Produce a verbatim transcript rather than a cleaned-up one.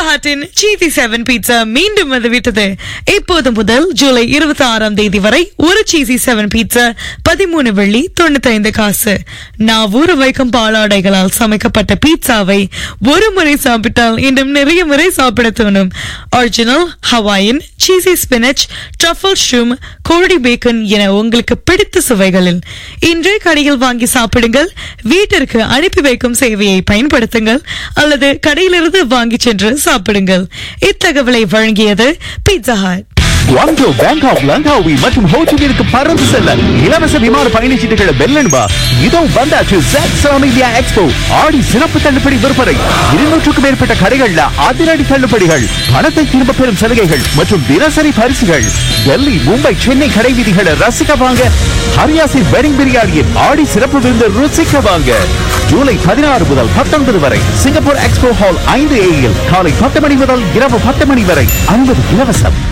Pizza ஹட்டின் சீசி seven pizza மீண்டும் வந்துவிட்டது. இப்போது முதல் ஜூலை இருபத்தி ஆறாம் தேதி வரை ஒரு சீசி செவன் பீட்சா பதிமூணு வெள்ளி தொண்ணூத்தி ஐந்து காசு. நான் ஊற வைக்கும் பாலாடைகளால் சமைக்கப்பட்ட பீட்சாவை ஒரு முறை சாப்பிட்டால் இன்னும் நிறைய முறை சாப்பிட தோணும். ஒரிஜினல் ஹவாயின், சீசி ஸ்பினச், ட்ரஃபல் ஷூம், கோழி பேக்கன் என உங்களுக்கு பிடித்த சுவைகளில் இன்றே கடையில் வாங்கி சாப்பிடுங்கள். வீட்டிற்கு அனுப்பி வைக்கும் சேவையை பயன்படுத்துங்கள் அல்லது கடையிலிருந்து வாங்கி சென்று சாப்பிடுங்கள். இத்தகவலை வழங்கியது பீட்சா ஹட். குவாங்டோ, பேங்காக், லங்காவி மற்றும் ஹோச்சிமினுக்கு பறந்து செல்ல இலவச விமான பயணச்சீட்டுகளை வெல்லன்பா. இதோ வந்தாச்சு ஜெட்ஸாம் இந்தியா எக்ஸ்போ ஆடி சிறப்பு தள்ளுபடி விற்பனை. இருநூற்றுக்கும் மேற்பட்ட கடைகள்ல அதிரடி தள்ளுபடிகள், பணத்தை திரும்ப பெறும் சலுகைகள் மற்றும் தினசரி பரிசுகள். டெல்லி, மும்பை, சென்னை கடை வீதிகளை ரசிக்க வாங்க. ஹரியாசி வெட்டிங் பிரியாணியின் ஆடி சிறப்பு விருந்து ருசிக்க வாங்க. ஜூலை பதினாறு முதல் பத்தொன்பது வரை சிங்கப்பூர் எக்ஸ்போ ஹால் ஐந்து ஏயில் காலை பத்து மணி முதல் இரவு பத்து மணி வரை அனுமதி இலவசம்.